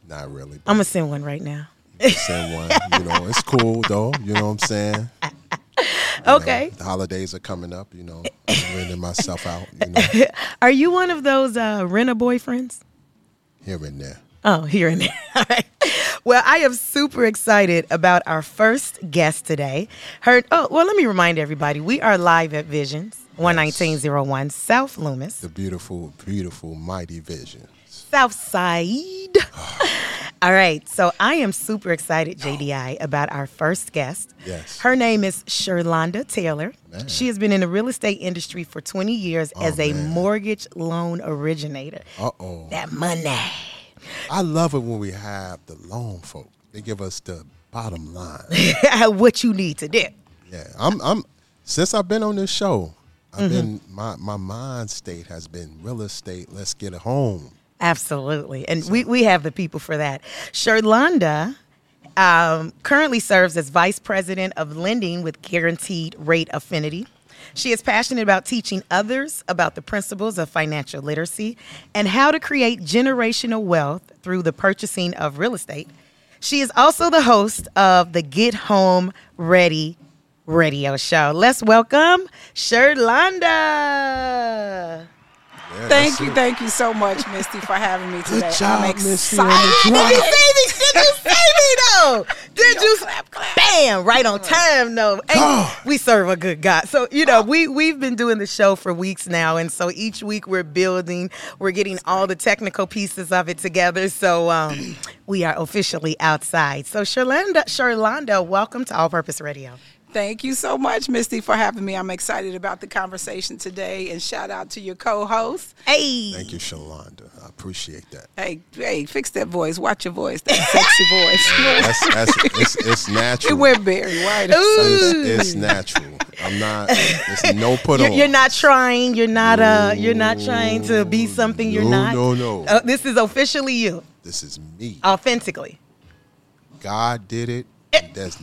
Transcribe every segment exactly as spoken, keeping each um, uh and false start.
Not really. I'm going to send one right now. Send one. You know, it's cool, though. You know what I'm saying? You Okay. know, the holidays are coming up, you know. I'm renting myself out, you know. Are you one of those uh, renter boyfriends? Here and there. Oh, here and there. All right. Well, I am super excited about our first guest today. Her, oh, well, let me remind everybody, we are live at Visions, one nineteen oh one South Loomis. The beautiful, beautiful, mighty Visions. South Side. All right. So I am super excited, J D I, about our first guest. Yes. Her name is Sherlonda Taylor. Man. She has been in the real estate industry for twenty years Oh, as a man. mortgage loan originator. Uh-oh. That money. I love it when we have the loan folk. They give us the bottom line. What you need to do. Yeah. I'm I'm since I've been on this show, I've been my, my mind state has been real estate, let's get a home. Absolutely. And we, we have the people for that. Sherlonda um, currently serves as Vice President of Lending with Guaranteed Rate Affinity. She is passionate about teaching others about the principles of financial literacy and how to create generational wealth through the purchasing of real estate. She is also the host of the Get Home Ready radio show. Let's welcome Sherlonda. Yeah, Thank that's you, it. thank you so much, Misty, for having me today. Good job, I'm Misty, on the excited. drop. Did you see me? Did you see me though? Did you? Clap, clap. Bam! Right on time, though. And God. we serve a good God. So you know, we we've been doing the show for weeks now, and so each week we're building, we're getting all the technical pieces of it together. So um, we are officially outside. So Sherlonda, Sherlonda, welcome to All Purpose Radio. Thank you so much, Misty, for having me. I'm excited about the conversation today, and shout out to your co-host. Hey, Thank you, Shalonda. I appreciate that. Hey, hey, fix that voice. Watch your voice. That sexy voice. That's, that's it's, it's It natural. went Barry White. It's, it's natural. I'm not. It's no put You're, on. you're not trying. You're not. Uh, you're not trying to be something you're No, not. no, no. Uh, this is officially you, This is me. authentically. God did it. There's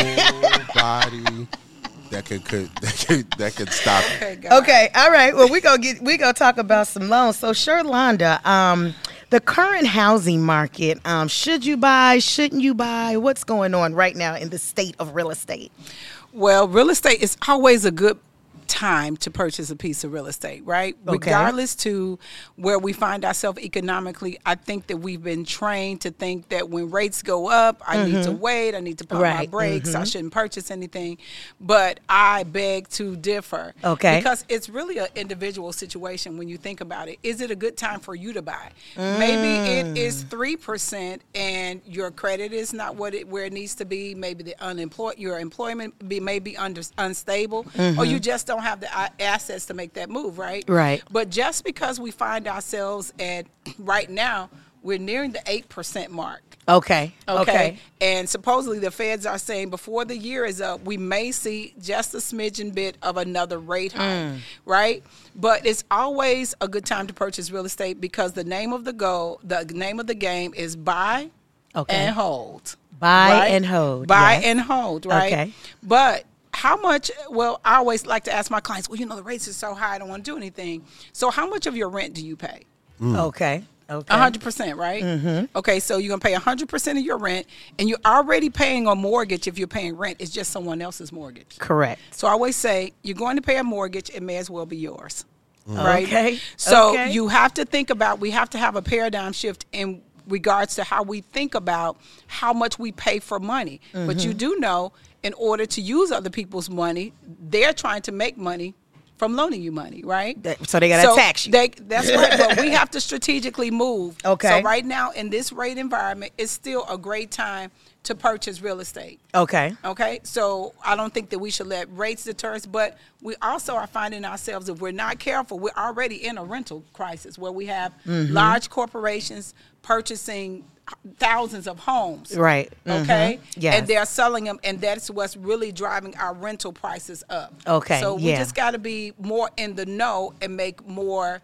nobody that could, could that could that could stop it. Okay, God. Okay, all right. Well, we gonna get we gonna talk about some loans. So, Sherlonda, um, the current housing market, um, should you buy? Shouldn't you buy? What's going on right now in the state of real estate? Well, real estate is always a good time to purchase a piece of real estate, right? Okay. Regardless to where we find ourselves economically, I think that we've been trained to think that when rates go up, I need to wait, I need to pump my Right. brakes, I shouldn't purchase anything. But I beg to differ. Okay. Because it's really an individual situation when you think about it. Is it a good time for you to buy? Maybe it is three percent and your credit is not what it where it needs to be. Maybe the unemployed your employment be may be under, unstable, or you just don't have the uh, assets to make that move, right? Right. But just because we find ourselves at right now, we're nearing the eight percent mark. Okay. Okay. Okay. And supposedly the feds are saying before the year is up, we may see just a smidgen bit of another rate hike, right? But it's always a good time to purchase real estate because the name of the goal, the name of the game is buy Okay. and hold. Buy right? and hold. Buy yes. and hold, right? Okay. But how much, well, I always like to ask my clients, well, you know, the rates are so high, I don't want to do anything. So how much of your rent do you pay? Okay. Okay. one hundred percent, right? Mm-hmm. Okay, so you're going to pay one hundred percent of your rent, and you're already paying a mortgage if you're paying rent. It's just someone else's mortgage. Correct. So I always say, you're going to pay a mortgage, it may as well be yours, right? Okay. So Okay. you have to think about, we have to have a paradigm shift in regards to how we think about how much we pay for money. But you do know, in order to use other people's money, they're trying to make money from loaning you money, right? That- so they gotta tax you. They, that's right, but we have to strategically move. Okay. So right now, in this rate environment, it's still a great time to purchase real estate. Okay. Okay, so I don't think that we should let rates deter us, but we also are finding ourselves, if we're not careful, we're already in a rental crisis where we have Mm-hmm. large corporations purchasing thousands of homes. Right. Okay. Mhm. Yes. And they're selling them, and that's what's really driving our rental prices up. Okay, So we yeah. just got to be more in the know and make more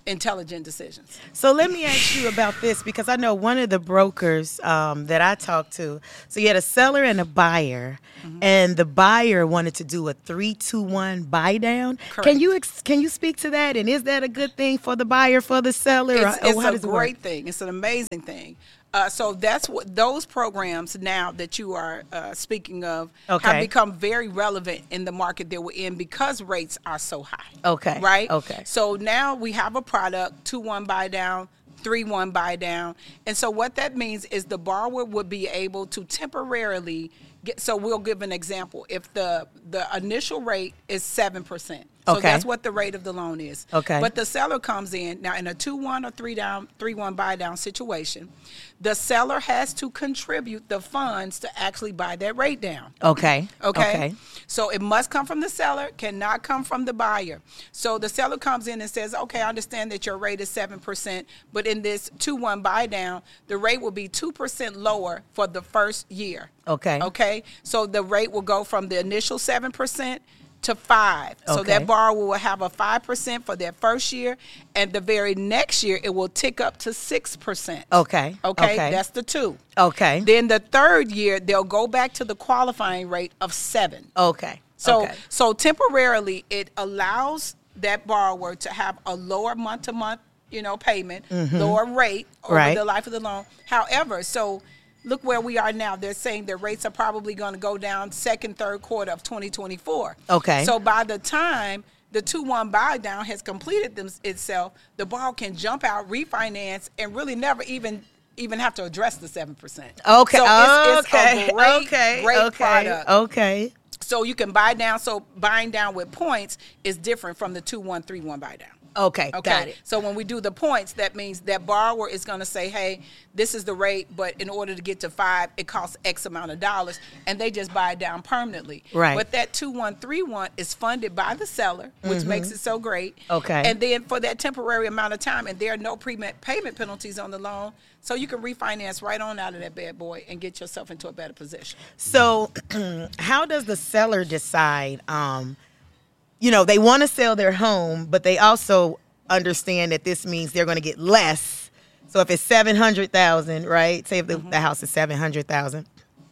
intelligent decisions. So let me ask you about this, because I know one of the brokers um, that I talked to, so you had a seller and a buyer, mm-hmm. and the buyer wanted to do a three two one buy down. Correct. Can you ex- can you speak to that? And is that a good thing for the buyer, for the seller? It's, or, it's or how a does it great work? thing. It's an amazing thing. Uh, so that's what those programs now that you are uh, speaking of Okay. have become very relevant in the market that we're in because rates are so high. Okay. Right? Okay. So now we have a product, two one buy down, three one buy down. And so what that means is the borrower would be able to temporarily get, so we'll give an example. If the, the initial rate is seven percent. So Okay. that's what the rate of the loan is. Okay. But the seller comes in now in a two one or three down, three one buy down situation. The seller has to contribute the funds to actually buy that rate down. Okay. Okay? Okay. So it must come from the seller, cannot come from the buyer. So the seller comes in and says, okay, I understand that your rate is seven percent, but in this two one buy down, the rate will be two percent lower for the first year. Okay. Okay? So the rate will go from the initial seven percent to five. So Okay. that borrower will have a five percent for their first year, and the very next year it will tick up to six percent. Okay. Okay, Okay. that's the two. Okay. Then the third year they'll go back to the qualifying rate of seven. Okay. So okay. so temporarily it allows that borrower to have a lower month to month, you know, payment, lower rate over Right. the life of the loan. However, so look where we are now. They're saying their rates are probably going to go down second, third quarter of twenty twenty-four. Okay. So by the time the two one buy down has completed them, itself, the borrower can jump out, refinance, and really never even even have to address the seven percent. Okay. So it's, it's okay. a great, okay. great okay. product. Okay. So you can buy down. So buying down with points is different from the two one three one buy down. Okay. Okay. Got it. So when we do the points, that means that borrower is going to say, hey, this is the rate, but in order to get to five, it costs X amount of dollars, and they just buy it down permanently. Right. But that two one three one is funded by the seller, which makes it so great. Okay. And then for that temporary amount of time, and there are no payment payment penalties on the loan, so you can refinance right on out of that bad boy and get yourself into a better position. So, how does the seller decide? Um, you know, they want to sell their home, but they also understand that this means they're going to get less. So, if it's seven hundred thousand, right? Say if the, Mm-hmm. the house is seven hundred thousand,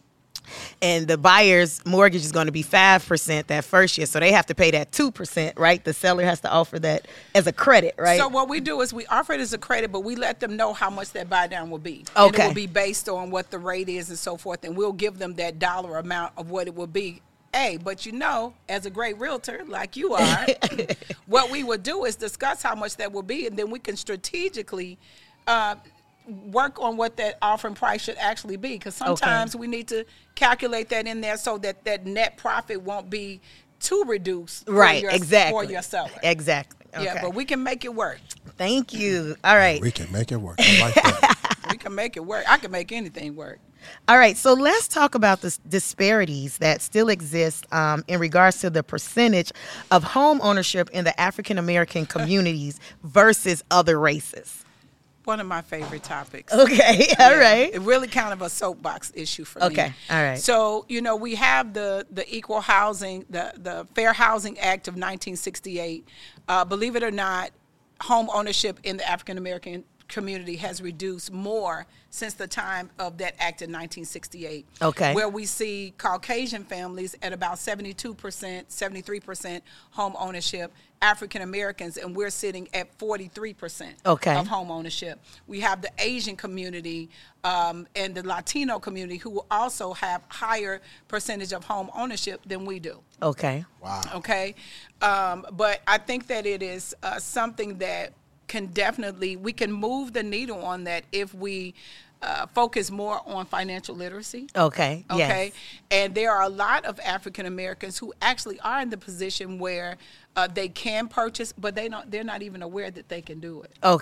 and the buyer's mortgage is going to be five percent that first year, so they have to pay that two percent, right? The seller has to offer that as a credit, right? So what we do is we offer it as a credit, but we let them know how much that buy down will be. And it Okay. will be based on what the rate is and so forth, and we'll give them that dollar amount of what it will be. Hey, but you know, as a great realtor like you are, what we would do is discuss how much that will be, and then we can strategically uh, work on what that offering price should actually be. Because sometimes we need to calculate that in there so that that net profit won't be too reduced for right, your, exactly. for your seller. Exactly. Okay. Yeah, but we can make it work. Thank you. All right. We can make it work. I like that. We can make it work. I can make anything work. All right, so let's talk about the s- disparities that still exist um, in regards to the percentage of home ownership in the African American communities versus other races. One of my favorite topics. Okay, all Yeah, right. It really kind of a soapbox issue for me. Okay, all right. So, you know, we have the, the Equal Housing, the, the Fair Housing Act of nineteen sixty-eight. Uh, believe it or not, home ownership in the African American community has reduced more since the time of that act in nineteen sixty-eight. Okay. Where we see Caucasian families at about seventy-two percent, seventy-three percent home ownership, African Americans, and we're sitting at forty-three percent Okay. of home ownership. We have the Asian community um, and the Latino community who will also have higher percentage of home ownership than we do. Okay. Wow. Okay, um, but I think that it is uh, something that can definitely, we can move the needle on that if we uh, focus more on financial literacy. Okay. Okay, Yes. and there are a lot of African Americans who actually are in the position where uh, they can purchase, but they don't. They're not even aware that they can do it. Okay.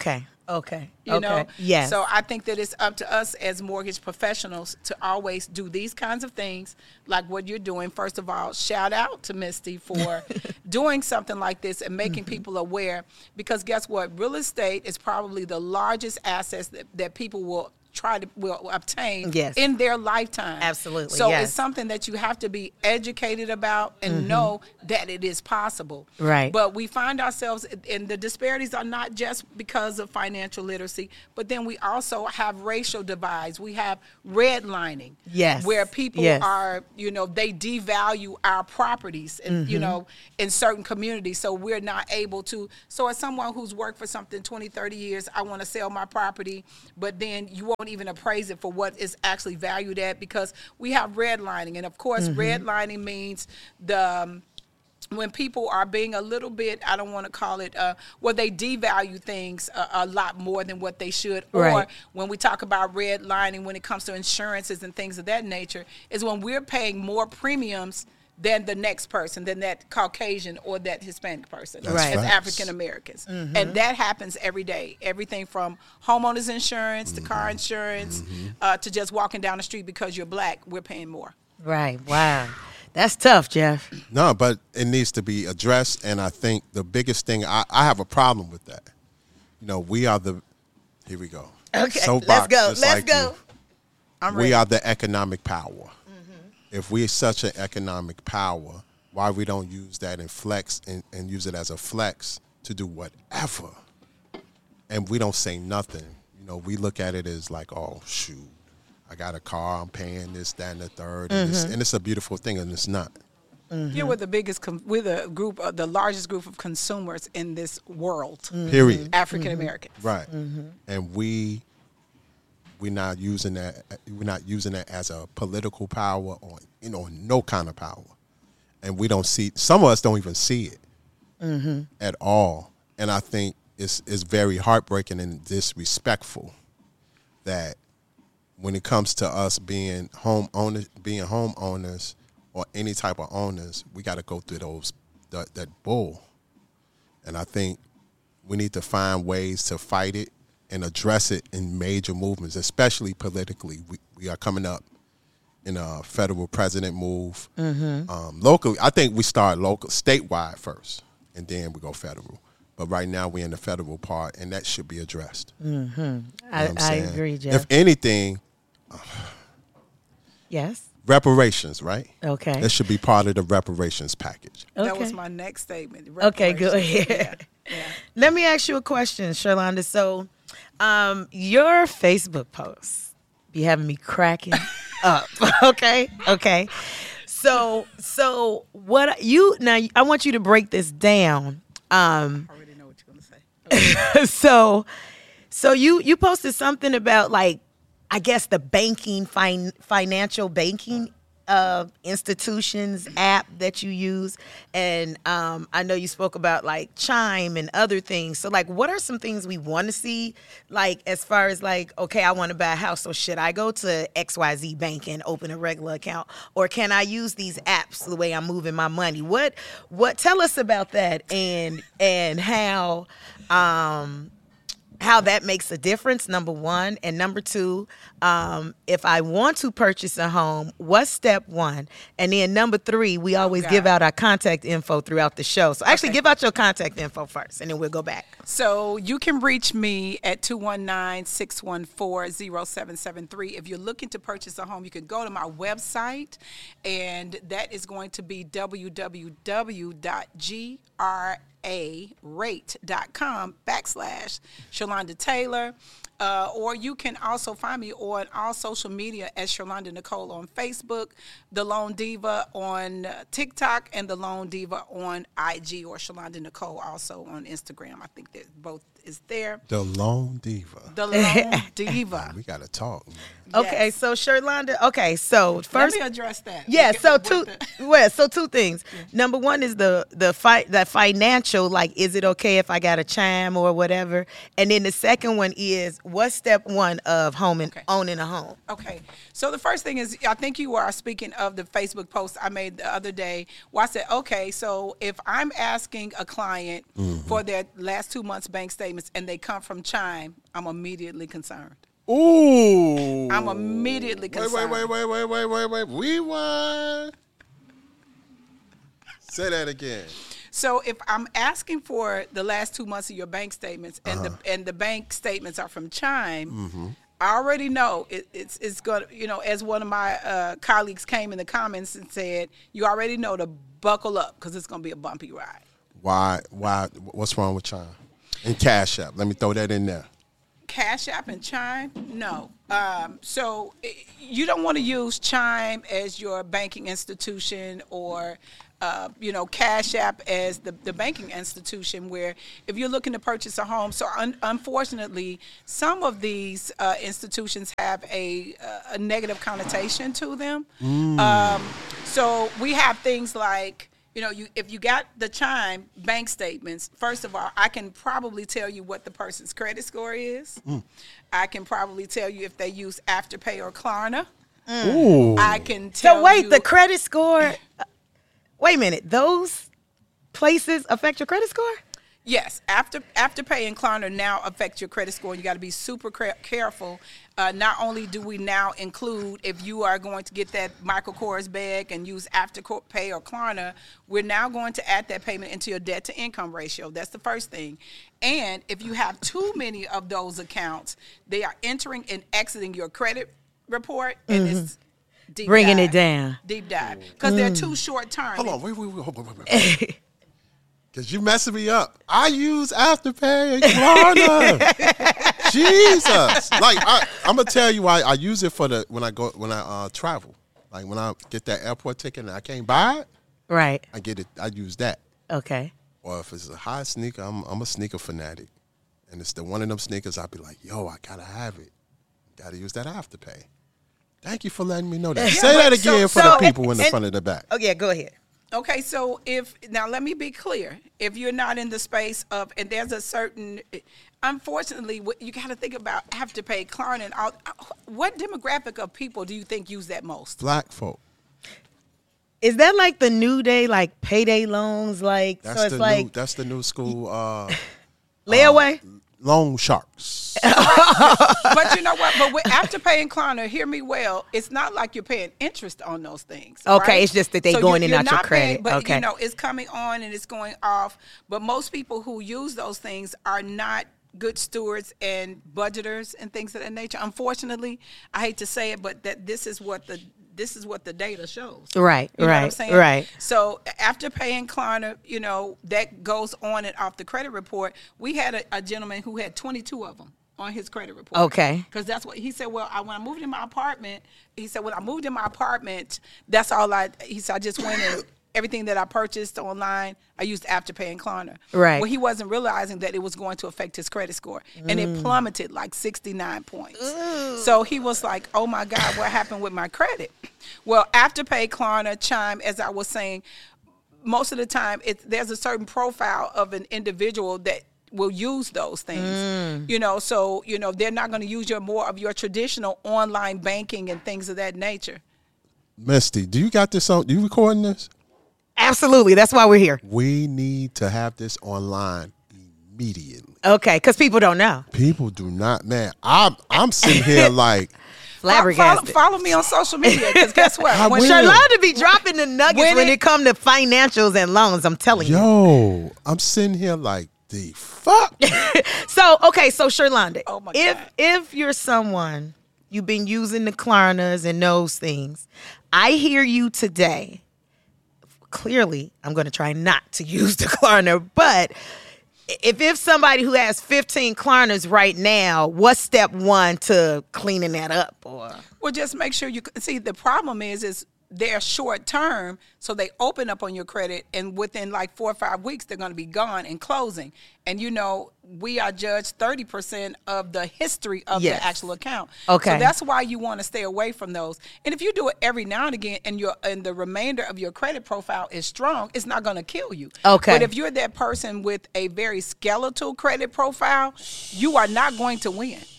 Okay. You okay. know? Yes. So I think that it's up to us as mortgage professionals to always do these kinds of things, like what you're doing. First of all, shout out to Misty for doing something like this and making mm-hmm. people aware, because guess what? Real estate is probably the largest assets that, that people will try to will obtain yes. in their lifetime. Absolutely. So yes. it's something that you have to be educated about and mm-hmm. know that it is possible. Right. But we find ourselves, and the disparities are not just because of financial literacy, but then we also have racial divides. We have redlining. Yes. Where people yes. are, you know, they devalue our properties, and mm-hmm. you know, in certain communities. So we're not able to. So as someone who's worked for something twenty, thirty years, I want to sell my property, but then you won't even appraise it for what it's actually valued at, because we have redlining. And of course, mm-hmm. redlining means the um, when people are being a little bit, I don't want to call it, uh, well, they devalue things a, a lot more than what they should. Or right. when we talk about redlining, when it comes to insurances and things of that nature, is when we're paying more premiums than the next person, than that Caucasian or that Hispanic person, right. as African Americans. Mm-hmm. And that happens every day. Everything from homeowners insurance mm-hmm. to car insurance mm-hmm. uh, to just walking down the street because you're black, we're paying more. Right. Wow. That's tough, Jeff. No, but it needs to be addressed, and I think the biggest thing, I, I have a problem with that. You know, we are the, here we go. Okay, Soapbox, let's go, let's like go. You. I'm we ready. are the economic power. If we're such an economic power, why we don't use that and flex and, and use it as a flex to do whatever? And we don't say nothing. You know, we look at it as like, oh, shoot, I got a car, I'm paying this, that, and the third. Mm-hmm. And, it's, and it's a beautiful thing, and it's not. Mm-hmm. You're with the biggest, com- we're the group, uh, the largest group of consumers in this world. Mm-hmm. Period. African Americans. Mm-hmm. Right. Mm-hmm. And we... We're not using that. We're not using that as a political power, or you know, no kind of power, and we don't see. Some of us don't even see it mm-hmm. at all, and I think it's it's very heartbreaking and disrespectful that when it comes to us being home owners, being homeowners, or any type of owners, we got to go through those that, that bull, and I think we need to find ways to fight it and address it in major movements, especially politically. We we are coming up in a federal president move. Mm-hmm. Um, locally, I think we start local, statewide first, and then we go federal. But right now we're in the federal part, and that should be addressed. Mm-hmm. You know I, I agree, Jeff. If anything, uh, yes, reparations, right? Okay. That should be part of the reparations package. Okay. That was my next statement. Okay, go ahead. Yeah. Yeah. Let me ask you a question, Sherlonda. So, um, your Facebook posts be having me cracking up. Okay, okay. So, so what you now? I want you to break this down. Um, I already know what you're gonna say. Okay. so, so you you posted something about, like, I guess the banking, fin- financial banking uh, institutions app that you use. And um, I know you spoke about like Chime and other things. So like, what are some things we want to see? Like, as far as like, okay, I want to buy a house. So should I go to X Y Z Bank and open a regular account? Or can I use these apps the way I'm moving my money? What, what, tell us about that, and, and how, um, how that makes a difference, number one. And number two, um, if I want to purchase a home, what's step one? And then number three, we always oh, give out our contact info throughout the show. So actually okay. give out your contact info first, and then we'll go back. So you can reach me at two one nine, six one four, zero seven seven three. If you're looking to purchase a home, you can go to my website, and that is going to be w w w dot g r a rate dot com backslash Sherlonda Taylor. Uh, or you can also find me on all social media as Sherlonda Nicole on Facebook, The Lone Diva on uh, TikTok, and The Lone Diva on I G, or Sherlonda Nicole also on Instagram. I think that both is there. The Lone Diva. The Lone Diva. We got to talk. Man. Okay, Yes. so Sherlonda, okay, so Let first, me address that. yeah, Look at so what two, the- well, so two things. Number one is the the fight that financial, like, is it okay if I got a Chime or whatever? And then the second one is, what's step one of home and Okay. owning a home? Okay. So the first thing is, I think you are speaking of the Facebook post I made the other day where I said, okay, so if I'm asking a client Mm-hmm. for their last two months bank statements and they come from Chime, I'm immediately concerned. Ooh. I'm immediately Wait, wait, concerned. wait, wait, wait, wait, wait, wait. Rewind. Say that again. So if I'm asking for the last two months of your bank statements and Uh-huh. the and the bank statements are from Chime, Mm-hmm. I already know it, it's it's going to, you know, as one of my uh, colleagues came in the comments and said, you already know to buckle up because it's going to be a bumpy ride. Why? Why? What's wrong with Chime? And Cash App. Let me throw that in there. Cash App and Chime? No. Um, so i- you don't want to use Chime as your banking institution or, uh, you know, Cash App as the, the banking institution where if you're looking to purchase a home. So un- unfortunately, some of these uh, institutions have a, a negative connotation to them. Um, so we have things like, you know, you if you got the Chime bank statements, first of all, I can probably tell you what the person's credit score is. I can probably tell you if they use Afterpay or Klarna. Ooh. I can tell So wait, you. the credit score. Wait a minute, those places affect your credit score? Yes, after Afterpay and Klarna now affect your credit score, and you got to be super cre- careful. Uh, not only do we now include if you are going to get that Michael Kors bag and use Afterpay or Klarna, we're now going to add that payment into your debt to income ratio. That's the first thing. And if you have too many of those accounts, they are entering and exiting your credit report, and it's deep Bringing dive, it down. deep dive because they're too short term. Hold on. Wait, wait, wait. Hold on, wait, wait, wait. Because you messing me up. I use Afterpay and Klarna. Jesus. Like, I, I'm going to tell you why I use it for the, when I go, when I uh, travel. Like, when I get that airport ticket and I can't buy it, Right. I get it, I use that. Okay. Or if it's a high sneaker, I'm, I'm a sneaker fanatic. And it's the one of them sneakers, I'll be like, yo, I got to have it. Got to use that Afterpay. Thank you for letting me know that. Yeah, Say that but so- again for so- the people in the and- front of the back. Oh yeah, go ahead. Okay, so if now let me be clear. If you're not in the space of, and there's a certain, unfortunately, what you got to think about Afterpay, Klarna, and all. What demographic of people do you think use that most? Black folk. Is that like the new day, like payday loans? Like That's so, it's the like new. That's the new school. Uh, layaway. loan sharks. But you know what? But with Afterpay and Klarna, hear me well. It's not like you're paying interest on those things. Okay, right? it's just that they So going you- in you're out your not paying, credit. But Okay. you know, it's coming on and it's going off. But most people who use those things are not good stewards and budgeters and things of that nature. Unfortunately, I hate to say it, but that this is what the this is what the data shows. Right, You know what I'm right, saying? right. So after paying Klarna, you know, that goes on and off the credit report. We had a, a gentleman who had twenty-two of them on his credit report. Okay. Because that's what he said. Well, I, when I moved in my apartment, he said, when I moved in my apartment, that's all I, he said, I just went and everything that I purchased online, I used Afterpay and Klarna. Right. Well, he wasn't realizing that it was going to affect his credit score. And it plummeted like sixty-nine points. So he was like, oh my God, what happened with my credit? Well, Afterpay, Klarna, Chime, as I was saying, most of the time, it, there's a certain profile of an individual that will use those things. You know, so, you know, they're not going to use your more of your traditional online banking and things of that nature. Misty, do you got this on? You recording this? Absolutely. That's why we're here. We need to have this online immediately. Okay, because people don't know. People do not, man. I'm I'm sitting here like Follow, Flabbergasted. follow me on social media because guess what? I When- will. Charlotte be dropping the nuggets When when, it- it, come to financials and loans. I'm telling you. yo, I'm sitting here like the fuck. So okay, so Sherlonda, Oh, my if God. if you're someone you've been using the Klarnas and those things, I hear you today. Clearly, I'm going to try not to use the Klarna, but if if somebody who has fifteen Klarnas right now, what's step one to cleaning that up? Or Well, just make sure you see. The problem is, is they're short term, so they open up on your credit, and within like four or five weeks, they're going to be gone and closing. And you know, we are judged thirty percent of the history of Yes. the actual account. Okay. So that's why you want to stay away from those. And if you do it every now and again, and your and the remainder of your credit profile is strong, it's not going to kill you. Okay. But if you're that person with a very skeletal credit profile, you are not going to win.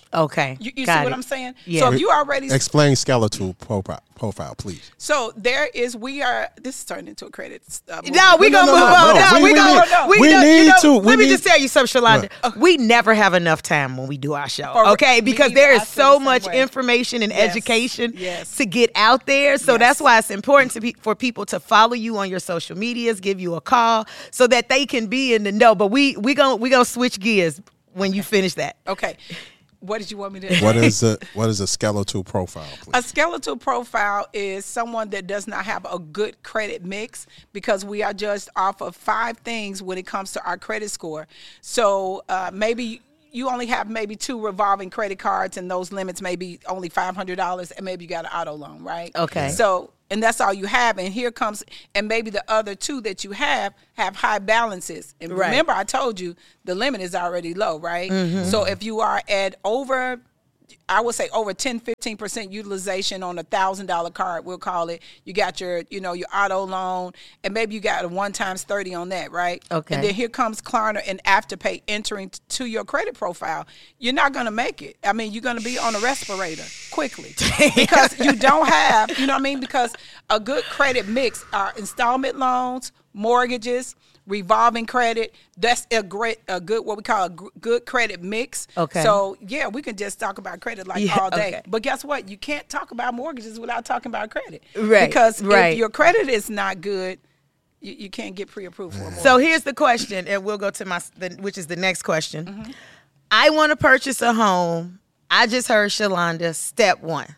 Okay. You, you see got what it. I'm saying? Yeah. So if you already Explain skeletal profile, profile, please. So there is, we are, this is turning into a credit. Uh, No, we No, gonna no, move no, on. no. No, We- we, we gonna. need- we, we know- you need know, to- we Let me need- just tell you something, Shalonda. We never have enough time when we do our show. For- Okay, me because either. there I is feel the so same much way. information and Yes. education Yes. to get out there. So Yes. that's why it's important to be, for people to follow you on your social medias, give you a call, so that they can be in the know. But we we gonna we gonna switch gears when you finish that. Okay. What did you want me to do? What is a what is a skeletal profile, A please? skeletal profile is someone that does not have a good credit mix, because we are judged off of five things when it comes to our credit score. So uh, maybe you only have maybe two revolving credit cards, and those limits may be only five hundred dollars, and maybe you got an auto loan, right? Okay. So, and that's all you have. And here comes, and maybe the other two that you have have high balances. And Right. remember, I told you the limit is already low, right? So if you are at over, I would say over ten, fifteen percent utilization on a thousand dollar card, we'll call it. You got your, you know, your auto loan, and maybe you got a one times thirty on that, right? Okay. And then here comes Klarna and Afterpay entering t- to your credit profile. You're not going to make it. I mean, you're going to be on a respirator quickly because you don't have, you know what I mean? Because a good credit mix are installment loans, mortgages, revolving credit. That's a great, a good, what we call a gr- good credit mix. Okay. So yeah, we can just talk about credit like Yeah, all day. okay. But guess what? You can't talk about mortgages without talking about credit. Right, Because right. if your credit is not good, you, you can't get pre-approved for a mortgage. So here's the question, and we'll go to my, the, which is the next question. Mm-hmm. I want to purchase a home. I just heard Shalonda. Step one.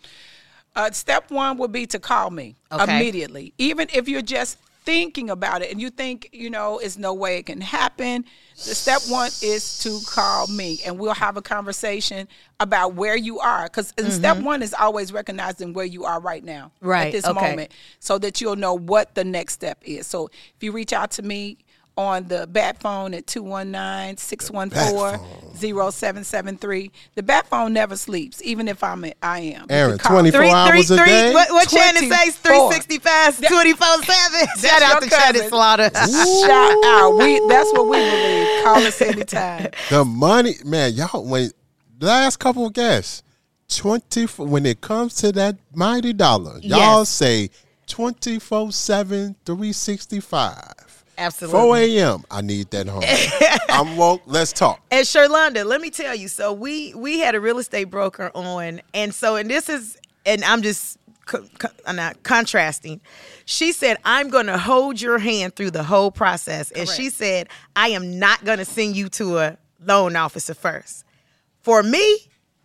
Uh, step one would be to call me Okay. immediately. Even if you're just thinking about it and you think, you know, it's no way it can happen, the step one is to call me, and we'll have a conversation about where you are. Because step one is always recognizing where you are right now, Right, at this okay. moment, so that you'll know what the next step is. So if you reach out to me on the bat phone at two one nine, six one four, zero seven seven three. The bat phone never sleeps, even if I'm at, I am. You Aaron, can call. twenty-four Three, three, hours a three. day. What, what Shannon says? three twenty-four. sixty-five, twenty-four seven. Shout out to your Shannon cousin. Slaughter. Shout out. We, that's what we believe. Call us anytime. The money, man, y'all. When last couple of guests, twenty when it comes to that mighty dollar, y'all Yes. say twenty-four seven, three sixty-five. Absolutely. four a.m. I need that home. I'm woke. Let's talk. And Sherlonda, let me tell you. So we we had a real estate broker on, and so and this is, and I'm just co- co- I'm not contrasting. She said, "I'm going to hold your hand through the whole process," and she Correct. said, "I am not going to send you to a loan officer first." For me,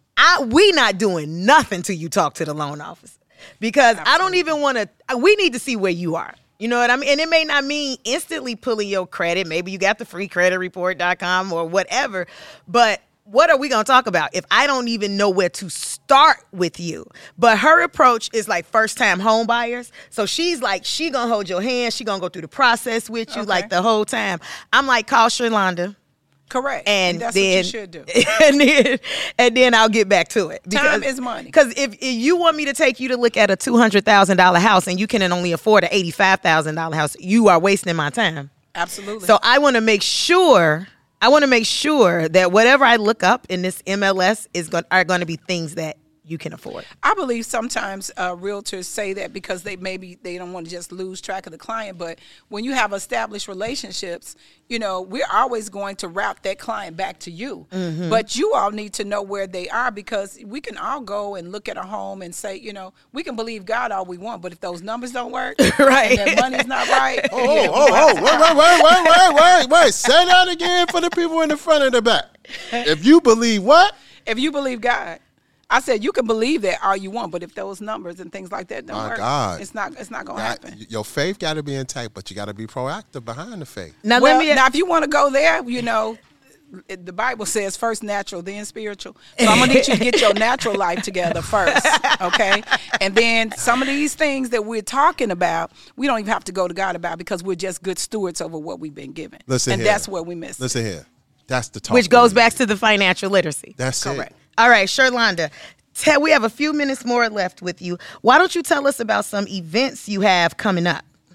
I we not doing nothing till you talk to the loan officer, because I don't even want to. We need to see where you are. You know what I mean? And it may not mean instantly pulling your credit. Maybe you got the free credit report dot com or whatever. But what are we going to talk about if I don't even know where to start with you? But her approach is like first time home buyers. So she's like, she going to hold your hand. She going to go through the process with you Okay. like the whole time. I'm like, call Sherlonda. Correct. And, And that's then, what you should do. and then, and then I'll get back to it. Time is money. Because if, if you want me to take you to look at a two hundred thousand dollars house and you can only afford an eighty-five thousand dollars house, you are wasting my time. Absolutely. So I want to make sure, I want to make sure that whatever I look up in this M L S is going are going to be things that you can afford. I believe sometimes uh, realtors say that because they maybe they don't want to just lose track of the client. But when you have established relationships, you know, we're always going to route that client back to you. Mm-hmm. But you all need to know where they are, because we can all go and look at a home and say, you know, we can believe God all we want, but if those numbers don't work, Right. and that money's not right, Oh, yeah, oh, oh, wait, wait, wait, wait, wait, wait, wait. Say that again for the people in the front and the back. If you believe what? if you believe God. I said you can believe that all you want, but if those numbers and things like that don't My work, God. it's not it's not gonna God, happen. your faith got to be intact, but you got to be proactive behind the faith. Now Well, let me now if you want to go there, you know, it- the Bible says first natural, then spiritual. So I'm gonna need you to get your natural life together first, okay? And then some of these things that we're talking about, we don't even have to go to God about, because we're just good stewards over what we've been given. Listen and here. that's where we miss. it. Listen here. That's the talk. which goes we back need. to the financial literacy. That's Correct. it. All right, Sherlonda, tell, we have a few minutes more left with you. Why don't you tell us about some events you have coming up?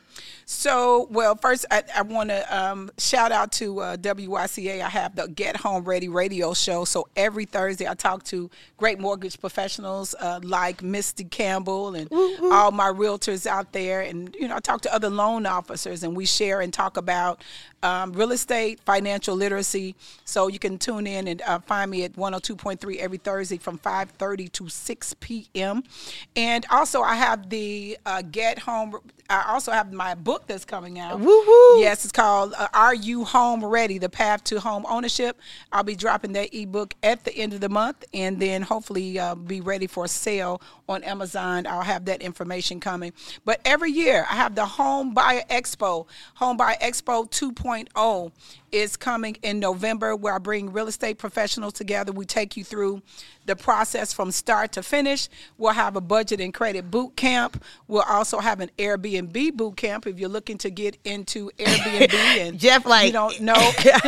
So, well, first, I, I want to um, shout out to uh, W Y C A. I have the Get Home Ready radio show. So every Thursday, I talk to great mortgage professionals uh, like Misty Campbell and Woo-hoo. all my realtors out there. And, you know, I talk to other loan officers, and we share and talk about um, real estate, financial literacy. So you can tune in and uh, find me at one oh two point three every Thursday from five thirty to six p.m. And also, I have the uh, Get Home. I also have my book that's coming out. Woo-hoo. Yes, it's called uh, Are You Home Ready? The Path to Home Ownership. I'll be dropping that ebook at the end of the month, and then hopefully uh, be ready for sale on Amazon. I'll have that information coming. But every year, I have the Home Buyer Expo. Home Buyer Expo two point oh is coming in November, where I bring real estate professionals together. We take you through the process from start to finish. We'll have a budget and credit boot camp. We'll also have an Airbnb boot camp if you're looking to get into Airbnb and Jeff, like, you don't know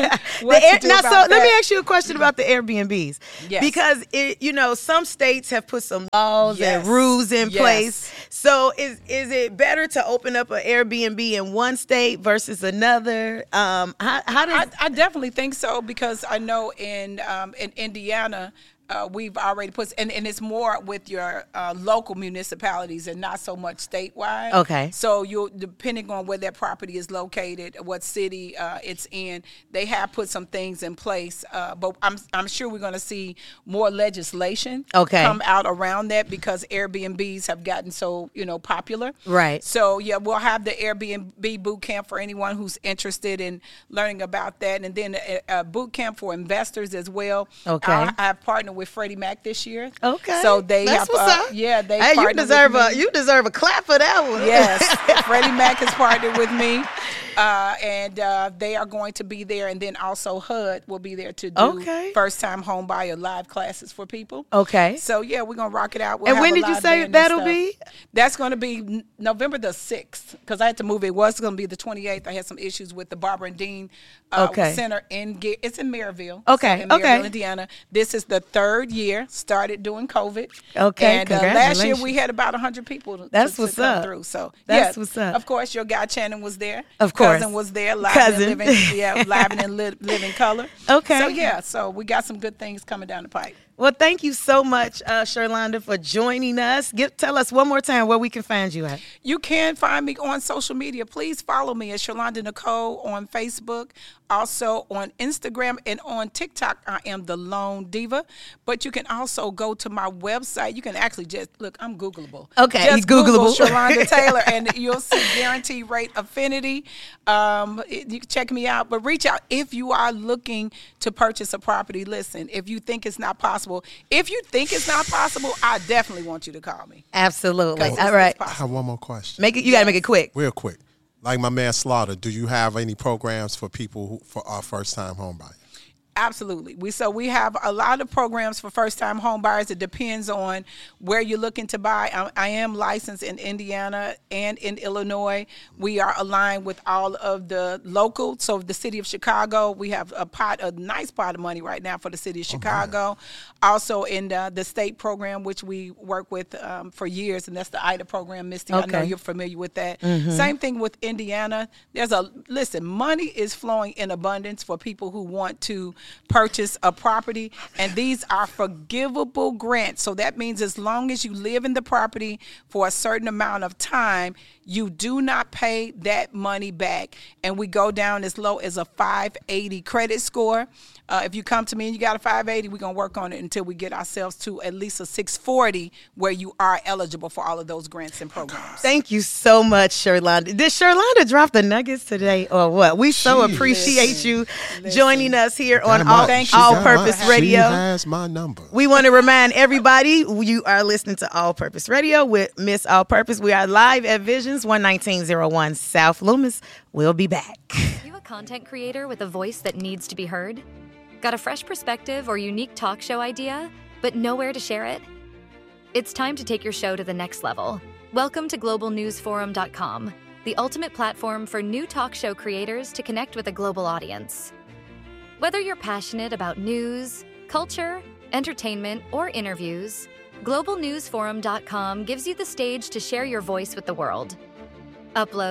the what air, to do now, about so that. let me ask you a question about the Airbnbs. Yes. Because it, you know, some states have put some laws Yes. and rules in Yes. place. So is is it better to open up an Airbnb in one state versus another? Um, how, how does I, I definitely think so, because I know in um, in Indiana, uh, we've already put, and, and it's more with your uh, local municipalities and not so much statewide. Okay. So you, depending on where that property is located, what city uh, it's in, they have put some things in place. Uh, but I'm I'm sure we're going to see more legislation Okay. come out around that, because Airbnbs have gotten so, you know, popular. Right. So yeah, we'll have the Airbnb boot camp for anyone who's interested in learning about that, and then a, a boot camp for investors as well. Okay. I, I have partnered with Freddie Mac this year. Okay. So they That's have, what's uh, up. yeah, they Hey, you partnered deserve with a me. you deserve a clap for that one. Yes, Freddie Mac has partnered with me, uh, and uh, they are going to be there, and then also H U D will be there to do Okay. first-time home buyer live classes for people. Okay. So yeah, we're gonna rock it out. We'll And have when a did you live say band and that'll stuff. be? That's going to be n- November the sixth, because I had to move. It was going to be the twenty-eighth. I had some issues with the Barbara and Dean uh, Okay. Center in Ga- it's in Maryville. Okay, So in Maryville, okay. Indiana. This is the third year. Started doing COVID. Okay, And uh, last year congratulations. we had about one hundred people. To, That's to, what's to come up. through. So That's yeah, what's up. Of course, your guy Channing was there. Of course. Cousin was there. Live Cousin. and living, yeah, live and li- living color. Okay. So yeah, so we got some good things coming down the pipe. Well, thank you so much, uh, Sherlonda, for joining us. Give, tell us one more time where we can find you at. You can find me on social media. Please follow me at Sherlonda Nicole on Facebook, also on Instagram, and on TikTok. I am the Lone Diva. But you can also go to my website. You can actually just look. I'm Googleable. Okay, just he's Googleable. Google Sherlonda Taylor, and you'll see Guaranteed Rate Affinity. Um, it- you can check me out, but reach out if you are looking to purchase a property. Listen, if you think it's not possible, if you think it's not possible, I definitely want you to call me. Absolutely. 'Cause All it's- right. it's I possible. have one more question. Make it. You got to make it quick. Real quick. Like my man Slaughter, do you have any programs for people who, for our first time home buyers? Absolutely. We so we have a lot of programs for first-time home buyers. It depends on where you're looking to buy. I, I am licensed in Indiana and in Illinois. We are aligned with all of the local. So the city of Chicago, we have a pot, a nice pot of money right now for the city of Chicago. Also in the, the state program, which we work with um, for years, and that's the I D A program. Misty, I know Okay. you're familiar with that. Same thing with Indiana. There's a listen. Money is flowing in abundance for people who want to purchase a property, and these are forgivable grants. So that means as long as you live in the property for a certain amount of time, you do not pay that money back. And we go down as low as a five eighty credit score. Uh, if you come to me and you got a five eighty, we're going to work on it until we get ourselves to at least a six forty, where you are eligible for all of those grants and programs. Thank you so much, Sherlonda. Did Sherlonda drop the nuggets today or what? We so She- appreciate you Listen. joining us here on Got my- All, Thank she you. All got Purpose my- Radio. She has my number. We want to remind everybody you are listening to All Purpose Radio with Miss All Purpose. We are live at Visions, one nineteen oh one South Loomis. We'll be back. You a content creator with a voice that needs to be heard? Got a fresh perspective or unique talk show idea, but nowhere to share it? It's time to take your show to the next level. Welcome to global news forum dot com, the ultimate platform for new talk show creators to connect with a global audience. Whether you're passionate about news, culture, entertainment, or interviews, global news forum dot com gives you the stage to share your voice with the world. Upload,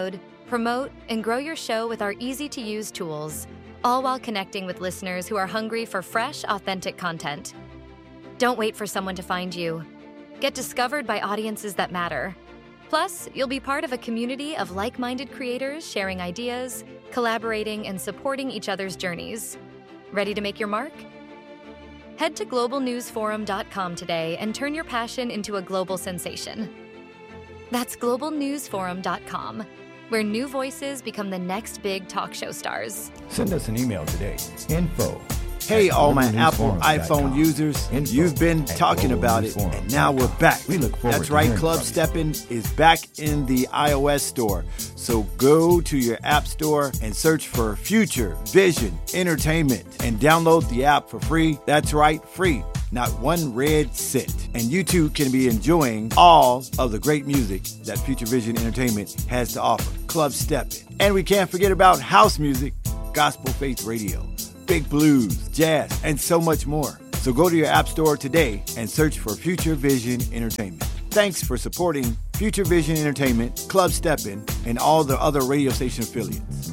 promote, and grow your show with our easy-to-use tools, all while connecting with listeners who are hungry for fresh, authentic content. Don't wait for someone to find you. Get discovered by audiences that matter. Plus, you'll be part of a community of like-minded creators sharing ideas, collaborating, and supporting each other's journeys. Ready to make your mark? Head to global news forum dot com today and turn your passion into a global sensation. That's global news forum dot com, where new voices become the next big talk show stars. Send us an email today. Info. Hey, all my Apple iPhone users, Info you've been talking about it, and now we're back. We look forward That's to right, hearing Club from you. Steppin' is back in the iOS store. So go to your app store and search for Future Vision Entertainment and download the app for free. That's right, free. Not one red cent. And you too can be enjoying all of the great music that Future Vision Entertainment has to offer. Club Steppin'. And we can't forget about house music, gospel faith radio, big blues, jazz, and so much more. So go to your app store today and search for Future Vision Entertainment. Thanks for supporting Future Vision Entertainment, Club Steppin', and all the other radio station affiliates.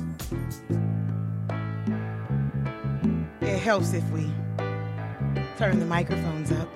It helps if we turn the microphones up.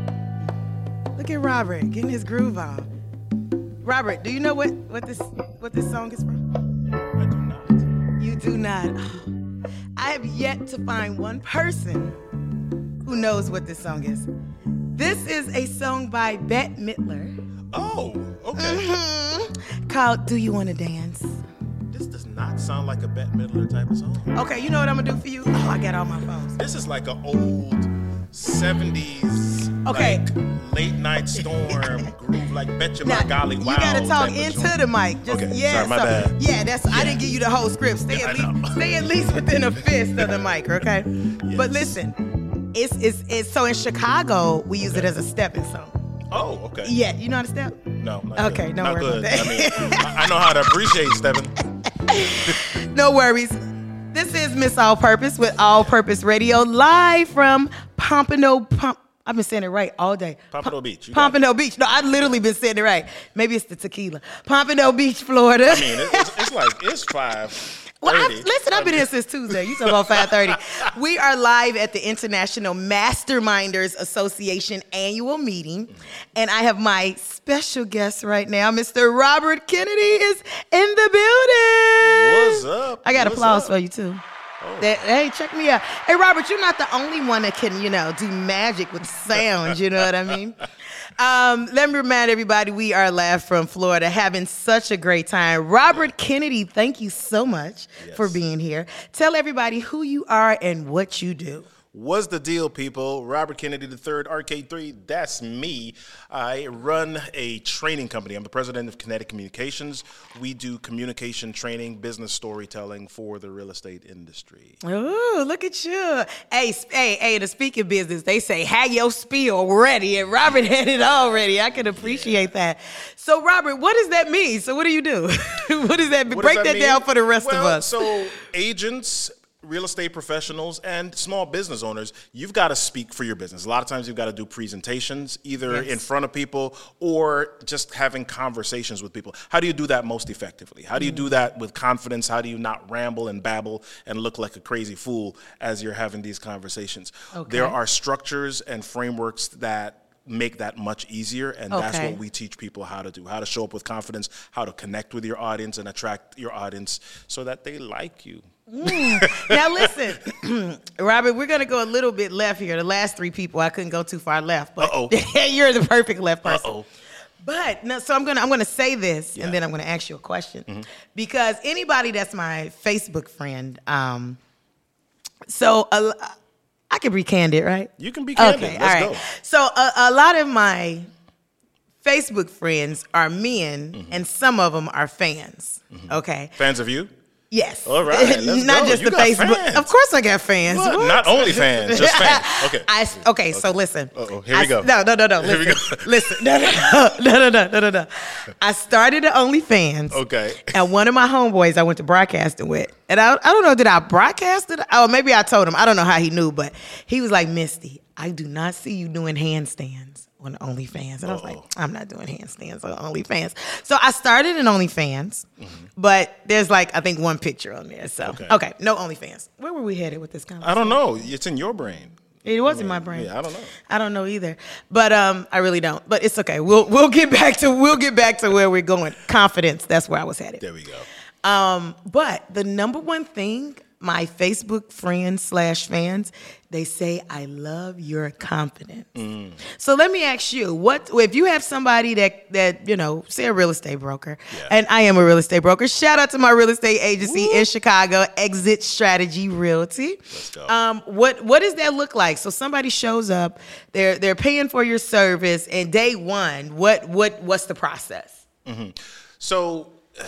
Look at Robert getting his groove on. Robert, do you know what, what this what this song is from? I do not. You do not. I have yet to find one person who knows what this song is. This is a song by Bette Midler. Oh, okay. Mm-hmm. Called Do You Wanna Dance? This does not sound like a Bette Midler type of song. Okay, you know what I'm gonna do for you? Oh, I got all my phones. This is like an old seventies, Okay. like late night storm groove, like Betcha Now, My Golly Wow. you gotta talk type of into joint. the mic. Just, Okay, yeah, sorry, my so- bad. Yeah, that's. I didn't give you the whole script. Stay Yeah, at I least, know. stay at least within a fist of the mic, okay? But Yes. listen, it's it's it's so in Chicago we use it as a stepping song. Oh, okay. Yeah, you know how to step? No, not Okay, good. don't not worry good. about that. I mean, I, I know how to appreciate stepping. No worries. This is Miss All Purpose with All Purpose Radio, live from Pompano Pump. I've been saying it right all day. Pompano Beach, you got Pompano Beach. No, I've literally been saying it right. Maybe it's the tequila. Pompano Beach, Florida. I mean, it, it's, it's like it's five. Well, I, listen, I've been here since Tuesday. You talking about five thirty. We are live at the International Masterminders Association annual meeting, and I have my special guest right now, Mister Robert Kennedy is in the building. What's up? I got What's applause up? for you, too. That, hey, check me out. Hey, Robert, you're not the only one that can, you know, do magic with sound. You know what I mean? Um, let me remind everybody we are live from Florida, having such a great time. Robert Kennedy, thank you so much Yes. for being here. Tell everybody who you are and what you do. What's the deal, people? Robert Kennedy the third, Arcade three, that's me. I run a training company. I'm the president of Kinetic Communications. We do communication training, business storytelling for the real estate industry. Ooh, look at you. Hey, sp- hey, hey, the speaking business, they say, have your spiel ready, and Robert had it already. I can appreciate that. So, Robert, what does that mean? So what do you do? What does that mean? What Break does that, mean? down for the rest well, of us. So agents, real estate professionals, and small business owners, you've got to speak for your business. A lot of times you've got to do presentations, either Yes. in front of people or just having conversations with people. How do you do that most effectively? How do you do that with confidence? How do you not ramble and babble and look like a crazy fool as you're having these conversations? Okay. There are structures and frameworks that make that much easier, and that's Okay. what we teach people how to do, how to show up with confidence, how to connect with your audience and attract your audience so that they like you. Now listen, Robert, we're gonna go a little bit left here. The last three people, I couldn't go too far left, but Uh-oh. you're the perfect left person. Uh-oh. But no, so I'm gonna I'm gonna say this, Yeah. and then I'm gonna ask you a question, because anybody that's my Facebook friend, um, so a, I can be candid, right? You can be candid. Okay, Let's all right. go. So a, a lot of my Facebook friends are men, Mm-hmm. and some of them are fans. Okay. Fans of you? Yes. All right, let's Not go. just You the got Facebook. fans. Of course I got fans. What? What? Not only fans, just fans. Okay. I, okay, so listen. Uh-oh, here we I- go. No, no, no, no. Here we Listen. go. Listen. No, no, no, no, no, no, no, no. I started the OnlyFans. Okay. And one of my homeboys I went to broadcasting with. And I, I don't know, did I broadcast it? Oh, maybe I told him. I don't know how he knew, but he was like, Misty, I do not see you doing handstands. on OnlyFans. And I was like, I'm not doing handstands on OnlyFans. So I started an OnlyFans, mm-hmm. but there's like, I think one picture on there. So, okay, okay no OnlyFans. Where were we headed with this conversation? I don't know. It's in your brain. It was in my brain. Yeah, I don't know. I don't know either. But um, I really don't. But it's okay. We'll we'll get back to we'll get back to where we're going. Confidence. That's where I was headed. There we go. Um, but the number one thing my Facebook friends slash fans, they say, I love your confidence. Mm. So let me ask you, what if you have somebody that, that you know, say a real estate broker, yeah. and I am a real estate broker. Shout out to my real estate agency Woo. in Chicago, Exit Strategy Realty. Let's go. Um, what what does that look like? So somebody shows up, they're they're paying for your service, and day one, what what what's the process? Mm-hmm. So. Uh,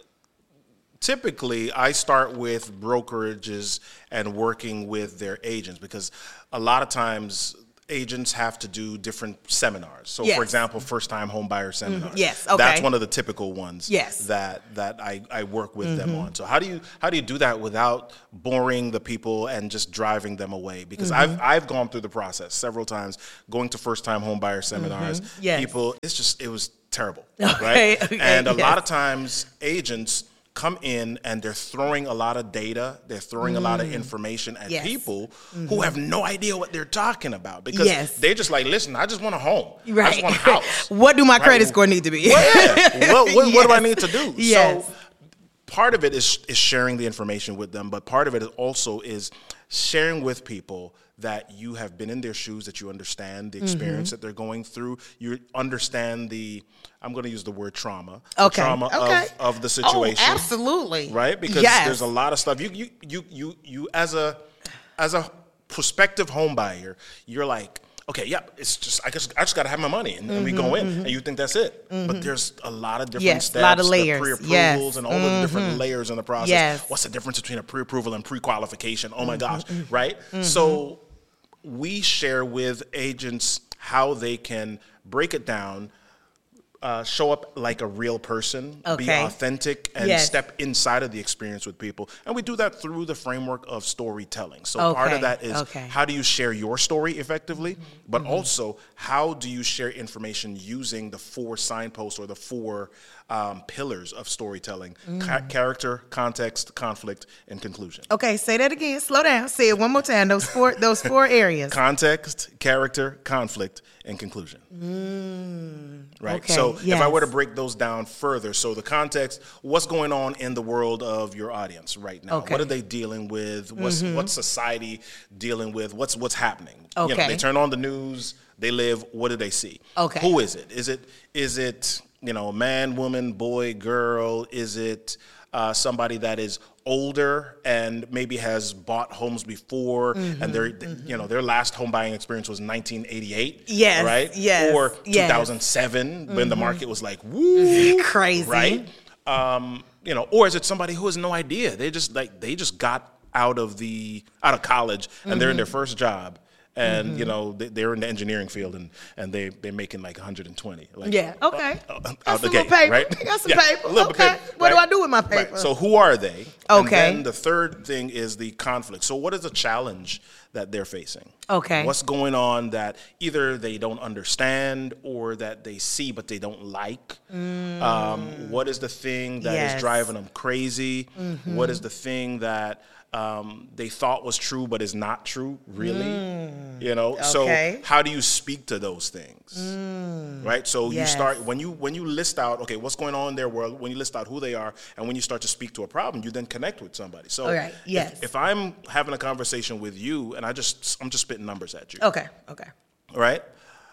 Typically, I start with brokerages and working with their agents because a lot of times agents have to do different seminars. So, yes. for example, first-time home buyer seminars. Mm-hmm. Yes, okay. That's one of the typical ones yes. that that I, I work with mm-hmm. them on. So how do you how do you do that without boring the people and just driving them away? Because mm-hmm. I've I've gone through the process several times, going to first-time home buyer seminars. Mm-hmm. Yes. People, it's just it was terrible, okay, right? Okay, and a yes. lot of times agents come in and they're throwing a lot of data, they're throwing mm. a lot of information at yes. people mm-hmm. who have no idea what they're talking about because yes. they're just like, listen, I just want a home. Right. I just want a house. What do my right? credit score need to be? Well, yeah. well, what, yes. what do I need to do? Yes. So part of it is, is sharing the information with them, but part of it is also is sharing with people that you have been in their shoes, that you understand the experience mm-hmm. that they're going through. You understand the, I'm going to use the word trauma, okay. the trauma okay. of, of the situation. Oh, absolutely. Right? Because yes. there's a lot of stuff. You, you, you, you, you, as a, as a prospective home buyer, you're like, okay, yeah, it's just I just I just got to have my money, and, mm-hmm, and we go in, mm-hmm. and you think that's it. Mm-hmm. But there's a lot of different yes, steps, a lot of layers, the pre-approvals, yes. and all mm-hmm. the different layers in the process. Yes. What's the difference between a pre-approval and pre-qualification? Oh my mm-hmm. gosh, right? Mm-hmm. So we share with agents how they can break it down. Uh, show up like a real person, okay. be authentic, and yes. step inside of the experience with people. And we do that through the framework of storytelling. So okay. part of that is okay. how do you share your story effectively, mm-hmm. but mm-hmm. also how do you share information using the four signposts or the four um, pillars of storytelling, mm. Ca- character, context, conflict, and conclusion. Okay, say that again. Slow down. Say it one more time. Those four, those four areas. Context, character, conflict, and conclusion. Mm, right? Okay, so yes. if I were to break those down further, so the context, what's going on in the world of your audience right now? Okay. What are they dealing with? What's mm-hmm. what's society dealing with? What's what's happening? Okay. You know, they turn on the news, they live, what do they see? Okay. Who is it? Is it is it, you know, man, woman, boy, girl? Is it uh, somebody that is older and maybe has bought homes before mm-hmm, and their mm-hmm. you know their last home buying experience was nineteen eighty-eight, yes, right? Yes, or yes. two thousand seven mm-hmm. when the market was like woo crazy, right? Um, you know, or is it somebody who has no idea? They just like they just got out of the out of college and mm-hmm. they're in their first job. And mm-hmm. you know they, they're in the engineering field, and, and they they're making like one hundred twenty. Like, yeah, okay. Uh, uh, got out some the gate, paper. right? Got some yeah, paper. A little okay. bit paper, what right? do I do with my paper? Right. So who are they? Okay. And then the third thing is the conflict. So what is the challenge that they're facing? Okay. What's going on that either they don't understand or that they see but they don't like? Mm. Um, what is the thing that yes. is driving them crazy? Mm-hmm. What is the thing that Um, they thought was true, but is not true, really. Mm, you know, okay. so how do you speak to those things, mm, right? So yes. you start when you when you list out, okay, what's going on in their world. When you list out who they are, and when you start to speak to a problem, you then connect with somebody. So, all right. yes. if, if I'm having a conversation with you, and I just I'm just spitting numbers at you, okay, okay, right?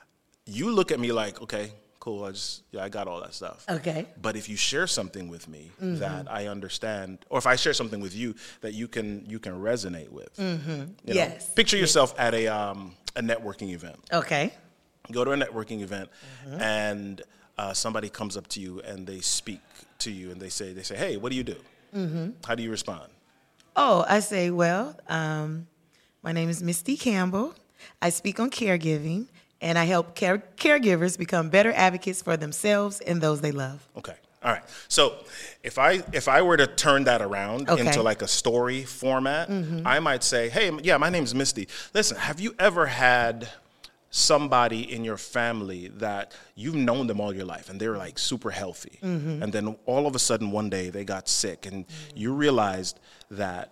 You look at me like, okay. Cool, I just, yeah, I got all that stuff. Okay. But if you share something with me mm-hmm. that I understand, or if I share something with you that you can you can resonate with, mm-hmm. you yes. know, picture yourself at a um, a networking event. Okay. Go to a networking event, mm-hmm. and uh, somebody comes up to you and they speak to you and they say they say, hey, what do you do? Mm-hmm. How do you respond? Oh, I say, well, um, my name is Misty Campbell. I speak on caregiving. And I help care- caregivers become better advocates for themselves and those they love. Okay. All right. So if I if I were to turn that around okay. into like a story format, mm-hmm. I might say, hey, yeah, my name's Misty. Listen, have you ever had somebody in your family that you've known them all your life and they're like super healthy. Mm-hmm. And then all of a sudden one day they got sick and mm-hmm. you realized that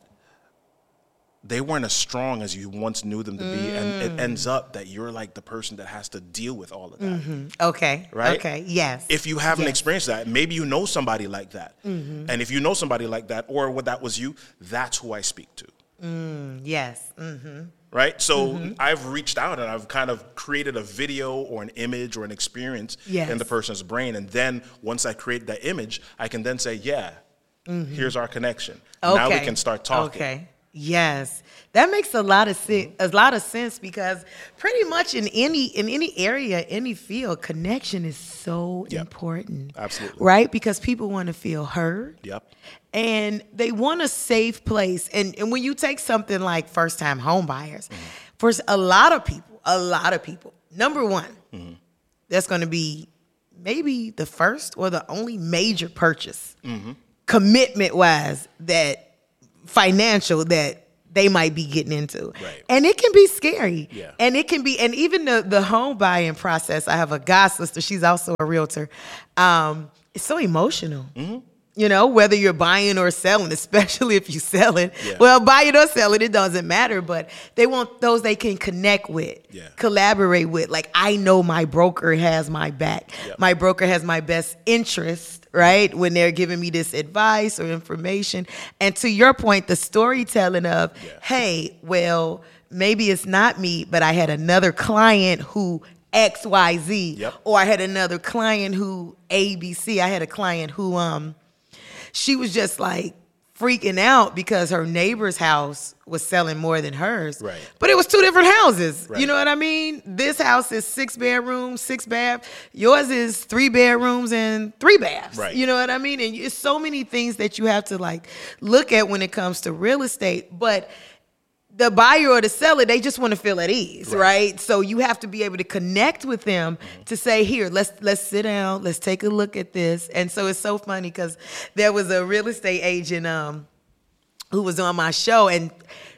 they weren't as strong as you once knew them to be. Mm. And it ends up that you're like the person that has to deal with all of that. Mm-hmm. Okay. Right? Okay. Yes. If you haven't yes. experienced that, maybe you know somebody like that. Mm-hmm. And if you know somebody like that, or what that was you, that's who I speak to. Mm, yes. Mm-hmm. Right? So mm-hmm. I've reached out and I've kind of created a video or an image or an experience yes. in the person's brain. And then once I create that image, I can then say, yeah, mm-hmm. here's our connection. Okay. Now we can start talking. Okay. Yes, that makes a lot of sense. A lot of sense because pretty much in any in any area, any field, connection is so yep. important. Absolutely, right? Because people want to feel heard. Yep. And they want a safe place. And and when you take something like first time home buyers, mm-hmm. for a lot of people, a lot of people, number one, mm-hmm. that's going to be maybe the first or the only major purchase, mm-hmm. commitment wise that. Financial that they might be getting into. Right. And it can be scary. Yeah. And it can be, and even the, the home buying process, I have a god sister, she's also a realtor. Um, it's so emotional. Mm-hmm. You know, whether you're buying or selling, especially if you sell it. Yeah. Well, buy it or sell it, it doesn't matter. But they want those they can connect with, yeah. collaborate with. Like, I know my broker has my back. Yep. My broker has my best interest, right? When they're giving me this advice or information. And to your point, the storytelling of, yeah. hey, well, maybe it's not me, but I had another client who X Y Z. Yep. Or I had another client who A B C. I had a client who, um, she was just like freaking out because her neighbor's house was selling more than hers. Right. But it was two different houses. Right. You know what I mean? This house is six bedrooms, six baths. Yours is three bedrooms and three baths. Right. You know what I mean? And it's so many things that you have to like look at when it comes to real estate. But the buyer or the seller, they just want to feel at ease, right? right? So you have to be able to connect with them mm-hmm. to say, here, let's let's sit down, let's take a look at this. And so it's so funny because there was a real estate agent um, who was on my show, and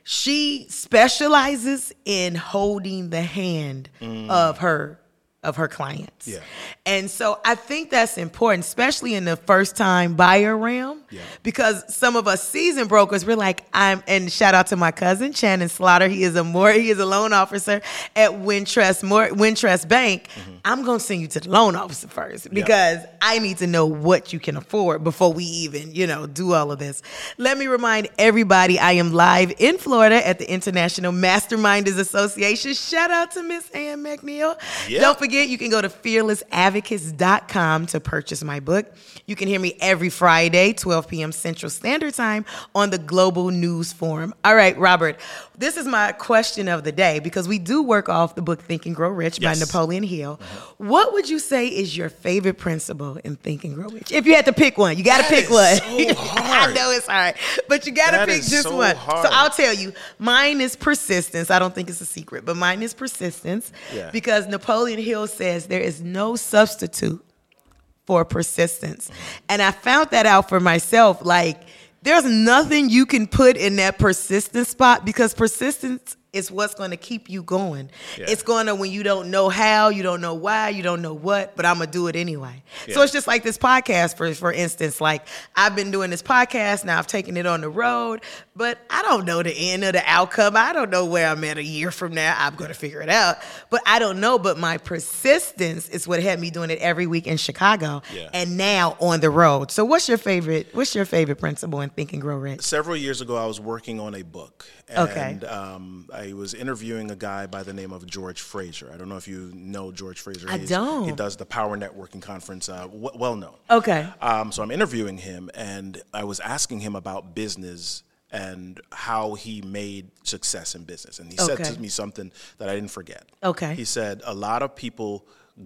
she specializes in holding the hand mm. of her of her clients. Yeah. And so I think that's important, especially in the first time buyer realm, yeah. because some of us seasoned brokers, we're like, I'm, and shout out to my cousin, Shannon Slaughter. He is a more, he is a loan officer at Wintrust, more, Wintrust Bank. Mm-hmm. I'm going to send you to the loan officer first because yeah. I need to know what you can afford before we even, you know, do all of this. Let me remind everybody, I am live in Florida at the International Masterminders Association. Shout out to Miss Ann McNeil. Yeah. Don't forget, you can go to fearless advocates dot com to purchase my book. You can hear me every Friday, twelve p.m. Central Standard Time on the Global News Forum. All right, Robert, this is my question of the day because we do work off the book Think and Grow Rich yes. by Napoleon Hill. Mm-hmm. What would you say is your favorite principle in Think and Grow Rich? If you had to pick one, you got to pick one. So hard. I know it's hard, but you got to pick just so one. Hard. So I'll tell you, mine is persistence. I don't think it's a secret, but mine is persistence yeah. because Napoleon Hill says there is no substitute for persistence. And I found that out for myself. Like, there's nothing you can put in that persistence spot because persistence is what's going to keep you going. Yeah. It's going to, when you don't know how, you don't know why, you don't know what, but I'm going to do it anyway. Yeah. So it's just like this podcast, for for instance. Like, I've been doing this podcast, now I've taken it on the road, but I don't know the end of the outcome. I don't know where I'm at a year from now. I'm going to figure it out. But I don't know, but my persistence is what had me doing it every week in Chicago yeah. and now on the road. So what's your favorite, what's your favorite principle in Think and Grow Rich? Several years ago, I was working on a book. And okay. um, I was interviewing a guy by the name of George Fraser. I don't know if you know George Fraser. I He's, don't. He does the Power Networking Conference, uh, w- well known. Okay. Um, so I'm interviewing him, and I was asking him about business and how he made success in business. And he okay. said to me something that I didn't forget. Okay. He said, a lot of people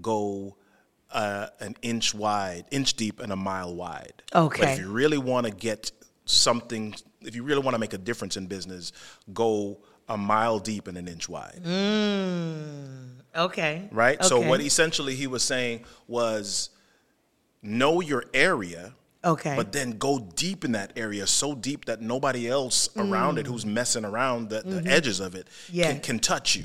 go uh, an inch wide, inch deep and a mile wide. Okay. But if you really want to get something, if you really want to make a difference in business, go a mile deep and an inch wide. Mm, okay. Right? Okay. So what essentially he was saying was know your area, okay, but then go deep in that area, so deep that nobody else around mm. it who's messing around the, the mm-hmm. edges of it yeah. can, can touch you.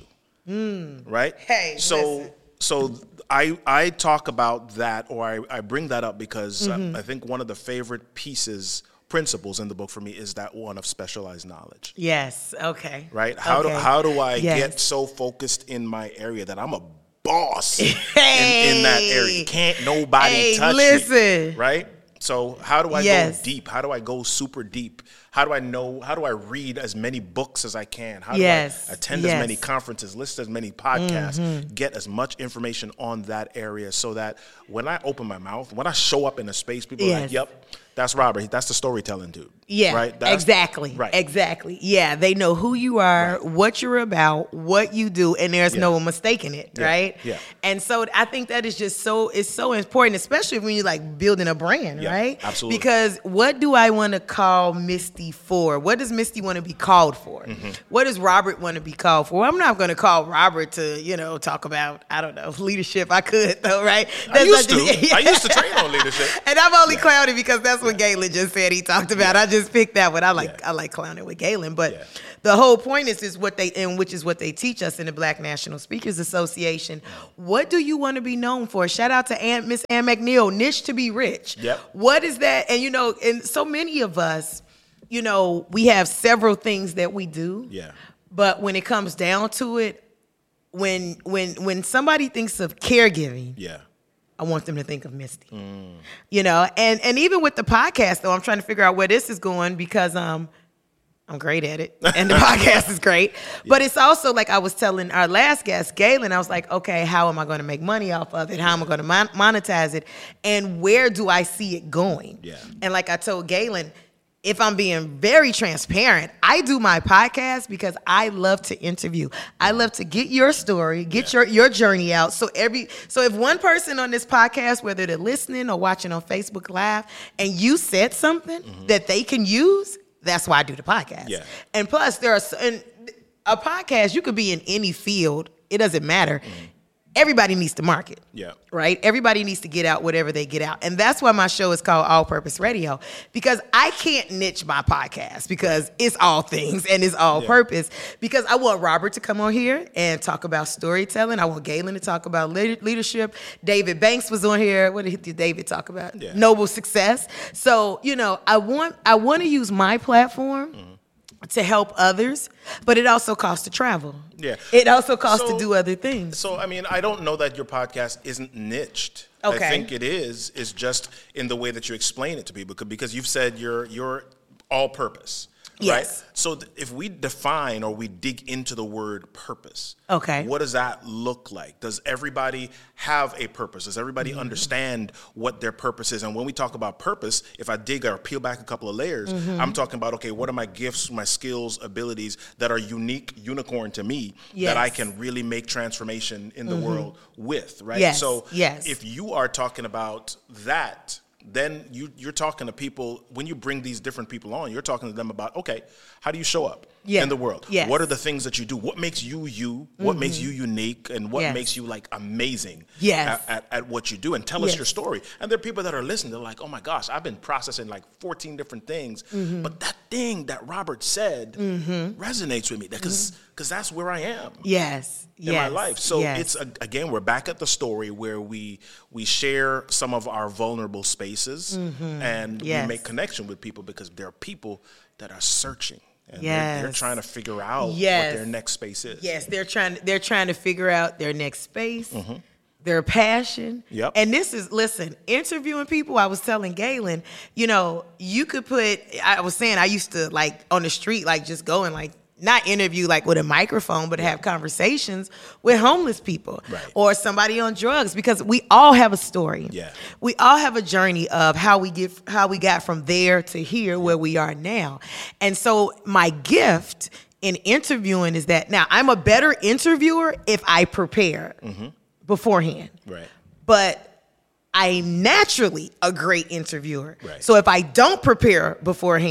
Mm. Right? Hey, so listen. so I I talk about that, or I, I bring that up because Mm-hmm. I, I think one of the favorite pieces, principles in the book for me is that one of specialized knowledge. Yes. Okay. Right? How okay. do how do I Yes. get so focused in my area that I'm a boss Hey. in, in that area? Can't nobody Hey, touch listen. it. Right? So how do I Yes. go deep? How do I go super deep? How do I know? How do I read as many books as I can? How Yes. do I attend Yes. as many conferences, listen as many podcasts, Mm-hmm. get as much information on that area so that when I open my mouth, when I show up in a space, people are Yes. like, yep, that's Robert. That's the storytelling dude. Yeah, Right? That's- exactly. Right. Exactly. Yeah, they know who you are, Right. what you're about, what you do, and there's Yeah. no mistaking it, Yeah. right? Yeah. And so I think that is just so it's so important, especially when you're like building a brand, Yeah, right? absolutely. Because what do I want to call Misty for? What does Misty want to be called for? Mm-hmm. What does Robert want to be called for? I'm not going to call Robert to, you know, talk about, I don't know, leadership. I could though, right? I used not- to. I used to train on leadership. And I'm only clowning because that's what Galen just said he talked about. I just picked that one. I like Yeah. I like clowning with Galen. But Yeah. the whole point is is what they and which is what they teach us in the Black National Speakers Association. What do you want to be known for? Shout out to Aunt Miss Ann McNeil, niche to be rich. Yep. What is that? And you know, and so many of us, you know, we have several things that we do. Yeah. But when it comes down to it, when when when somebody thinks of caregiving, Yeah. I want them to think of Misty. You know, and and even with the podcast though, I'm trying to figure out where this is going because um I'm great at it and the podcast is great. But it's also like I was telling our last guest, Galen, I was like, okay, how am I going to make money off of it? How am I going to mon- monetize it? And where do I see it going? Yeah. And like I told Galen, if I'm being very transparent, I do my podcast because I love to interview. I love to get your story, get Yeah. your your journey out. So every so if one person on this podcast, whether they're listening or watching on Facebook Live, and you said something that they can use, that's why I do the podcast. Yeah. And plus, there are s- and a podcast. You could be in any field; it doesn't matter. Everybody needs to market. Yeah. Right? Everybody needs to get out whatever they get out. And that's why my show is called All Purpose Radio, because I can't niche my podcast because it's all things and it's all Yeah. purpose. Because I want Robert to come on here and talk about storytelling. I want Galen to talk about le- leadership. David Banks was on here. What did David talk about? Yeah. Noble success. So, you know, I want I want to use my platform to help others, but it also costs to travel. Yeah. It also costs So- to do other things. So, I mean, I don't know that your podcast isn't niched. I Okay. think it is. It's just in the way that you explain it to people because, because you've said you're you're all purpose. Yes. Right? So th- if we define or we dig into the word purpose, Okay. what does that look like? Does everybody have a purpose? Does everybody Mm-hmm. understand what their purpose is? And when we talk about purpose, if I dig or peel back a couple of layers, Mm-hmm. I'm talking about, okay, what are my gifts, my skills, abilities that are unique, unicorn to me Yes. that I can really make transformation in the world with, right? Yes, So yes. if you are talking about that, then you, you're talking to people, when you bring these different people on, you're talking to them about, okay, how do you show up Yeah. in the world? Yes. What are the things that you do? What makes you you? What makes you unique? And what Yes. makes you like amazing Yes. at, at, at what you do? And tell us Yes. your story. And there are people that are listening, they're like, oh my gosh, I've been processing like fourteen different things, Mm-hmm. but that thing that Robert said resonates with me because because that's where I am Yes. in yes. my life. So yes. it's a, again, we're back at the story where we we share some of our vulnerable spaces and Yes. we make connection with people because there are people that are searching and they're, they're Yes. trying to figure out Yes. what their next space is. Yes, they're trying. They're trying to figure out their next space, their passion. Yep. And this is listen, interviewing people. I was telling Galen, you know, you could put. I was saying I used to like on the street, like just go and like not interview like with a microphone, but have conversations with homeless people Right. or somebody on drugs because we all have a story. Yeah. We all have a journey of how we get how we got from there to here where we are now. And so my gift in interviewing is that now I'm a better interviewer if I prepare beforehand. Right. But I'm naturally a great interviewer. Right. So if I don't prepare beforehand,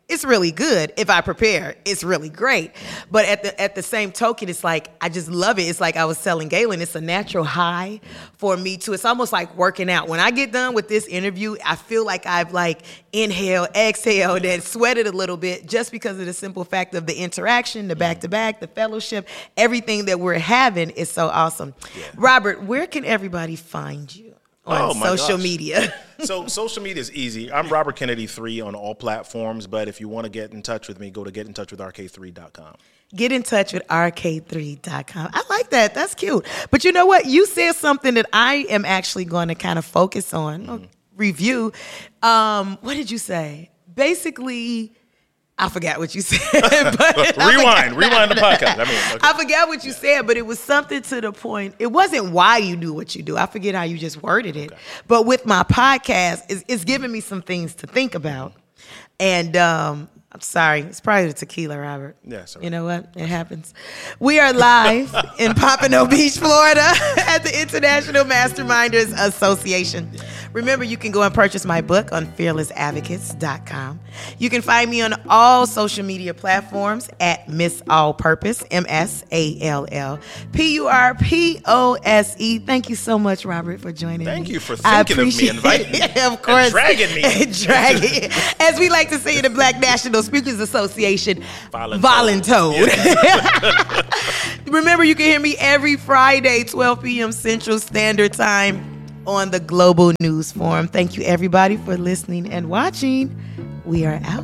it's really good. If I prepare, it's really great. But at the at the same token, it's like, I just love it. It's like I was telling Galen, it's a natural high for me too. It's almost like working out. When I get done with this interview, I feel like I've like inhaled, exhaled, and sweated a little bit just because of the simple fact of the interaction, the back-to-back, the fellowship, everything that we're having is so awesome. Yeah. Robert, where can everybody find you on oh, my social gosh. media? So social media is easy. I'm Robert Kennedy three on all platforms, but if you want to get in touch with me, go to get in touch with R K three dot com. Get in touch with R K three dot com. I like that. That's cute. But you know what? You said something that I am actually going to kind of focus on, mm-hmm. review. Um, what did you say? Basically, I forgot what you said. But rewind, rewind the podcast. I mean, okay. I forgot what you yeah. said, but it was something to the point. It wasn't why you do what you do. I forget how you just worded it. Okay. But with my podcast, it's, it's giving me some things to think about. And um, I'm sorry, it's probably the tequila, Robert. Yeah, sorry. You know what? It happens. We are live in Pompano Beach, Florida at the International Masterminders Association. Yeah. Remember, you can go and purchase my book on fearless advocates dot com. You can find me on all social media platforms at Miss All Purpose, M S A L L P U R P O S E. Thank you so much, Robert, for joining Thank me. Thank you for thinking of me, inviting me. Of course. And dragging me. dragging. As we like to say in the Black National Speakers Association, voluntoed. Yes. Remember, you can hear me every Friday, twelve p.m. Central Standard Time on the Global News Forum. Thank you, everybody, for listening and watching. We are out.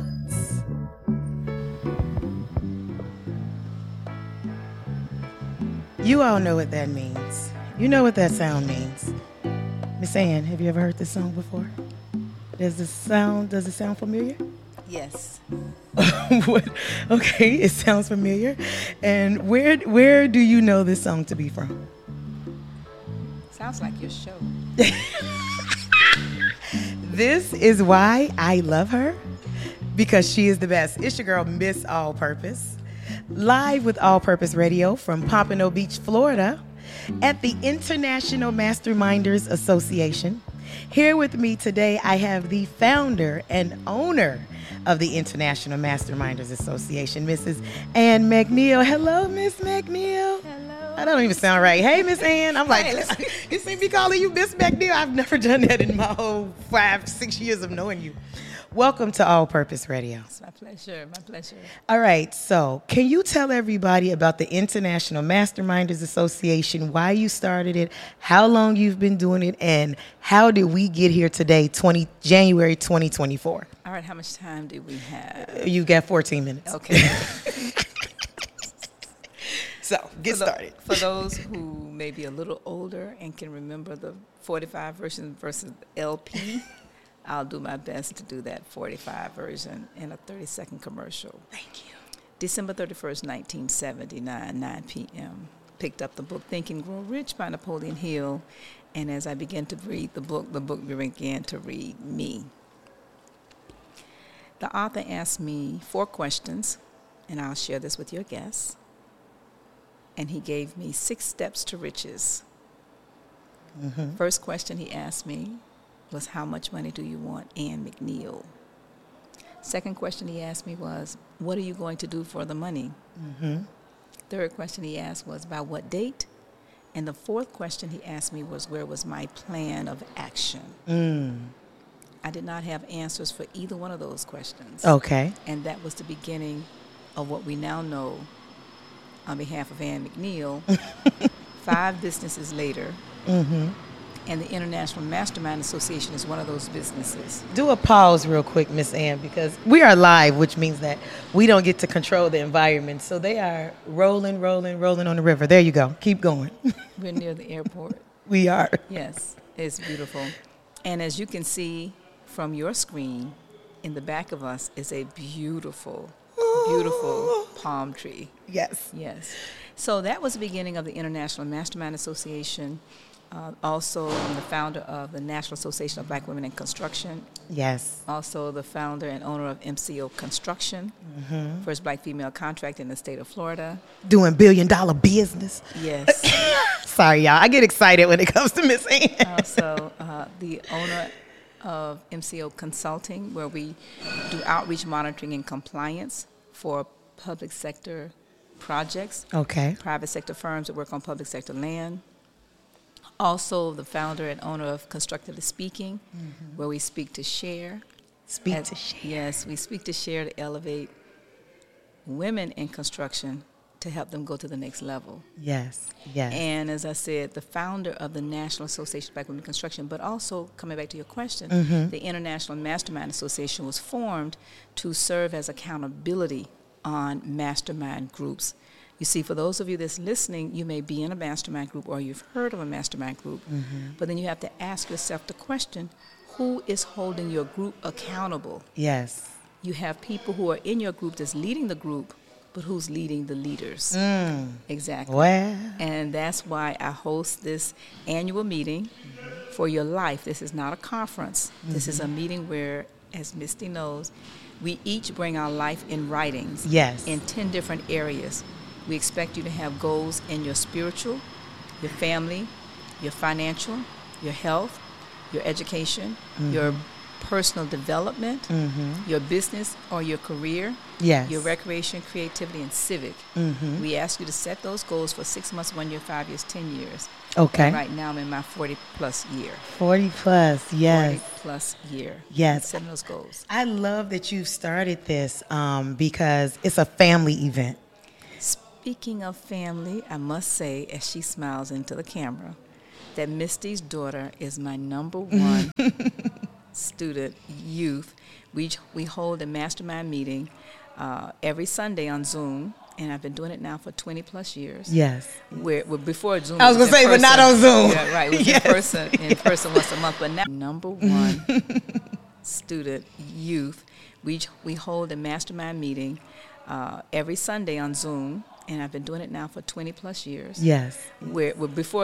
You all know what that means. You know what that sound means. Miss Ann, have you ever heard this song before? Does the sound, does it sound familiar? Yes. What? Okay, it sounds familiar. And where where do you know this song to be from? Sounds like your show. This is why I love her, because she is the best. It's your girl, Miss All Purpose, live with All Purpose Radio from Pompano Beach, Florida, at the International Masterminders Association. Here with me today, I have the founder and owner of the International Masterminders Association, Missus Ann McNeil. Hello, Miss McNeil. Hello. I don't even sound right. Hey, Miss Ann. I'm like, you see me calling you Miss McNeil? I've never done that in my whole five, six years of knowing you. Welcome to All Purpose Radio. It's my pleasure. My pleasure. All right. So can you tell everybody about the International Masterminders Association, why you started it, how long you've been doing it, and how did we get here today, January twenty twenty-four? All right. How much time do we have? You got fourteen minutes. Okay. So get for the, started. For those who may be a little older and can remember the forty-five version versus L P, I'll do my best to do that forty-five version in a thirty-second commercial. Thank you. December thirty-first, nineteen seventy-nine, nine p.m. Picked up the book Think and Grow Rich by Napoleon Hill, and as I began to read the book, the book began to read me. The author asked me four questions, and I'll share this with your guests. And he gave me six steps to riches. Mm-hmm. First question he asked me was, how much money do you want, Ann McNeil? Second question he asked me was, what are you going to do for the money? Mm-hmm. Third question he asked was, by what date? And the fourth question he asked me was, where was my plan of action? Mm. I did not have answers for either one of those questions. Okay. And that was the beginning of what we now know on behalf of Ann McNeil, five businesses later, mm-hmm. and the International Mastermind Association is one of those businesses. Do a pause real quick, Miss Ann, because we are live, which means that we don't get to control the environment. So they are rolling, rolling, rolling on the river. There you go. Keep going. We're near the airport. We are. Yes, it's beautiful. And as you can see from your screen, in the back of us is a beautiful beautiful palm tree. Yes. Yes. So that was the beginning of the International Mastermind Association. Uh, also, I'm the founder of the National Association of Black Women in Construction. Yes. Also, the founder and owner of M C O Construction, mm-hmm. first black female contractor in the state of Florida. Doing billion dollar business. Yes. Sorry, y'all. I get excited when it comes to Miss Ann. Also, uh, the owner of M C O Consulting, where we do outreach, monitoring, and compliance for public sector projects, Okay. private sector firms that work on public sector land. Also, the founder and owner of Constructively Speaking, mm-hmm. where we speak to share. Speak As- to share. Yes, we speak to share to elevate women in construction to help them go to the next level. Yes. Yes. And as I said, the founder of the National Association of Black Women in Construction, but also, coming back to your question, Mm-hmm. the International Mastermind Association was formed to serve as accountability on mastermind groups. You see, for those of you that's listening, you may be in a mastermind group or you've heard of a mastermind group, Mm-hmm. but then you have to ask yourself the question, who is holding your group accountable? Yes. You have people who are in your group that's leading the group, but who's leading the leaders? Mm. Exactly. Well. And that's why I host this annual meeting for your life. This is not a conference. Mm-hmm. This is a meeting where, as Misty knows, we each bring our life in writings. Yes. In ten different areas. We expect you to have goals in your spiritual, your family, your financial, your health, your education, mm-hmm. your personal development, mm-hmm. your business or your career, yes. your recreation, creativity, and civic. Mm-hmm. We ask you to set those goals for six months, one year, five years, ten years. Okay. And right now I'm in my forty plus year. forty plus, yes. forty plus year. Yes. Setting those goals. I love that you've started this um, because it's a family event. Speaking of family, I must say, as she smiles into the camera, that Misty's daughter is my number one student, youth. We we hold a mastermind meeting uh, every Sunday on Zoom, and I've been doing it now for twenty plus years. Yes. Where, where before Zoom, I was was gonna say, in but not person. on Zoom. Yeah, right. It was Yes. in person, in person once a month. But now, number one student, youth. We we hold a mastermind meeting uh, every Sunday on Zoom. And I've been doing it now for twenty plus years. Yes. Where, where before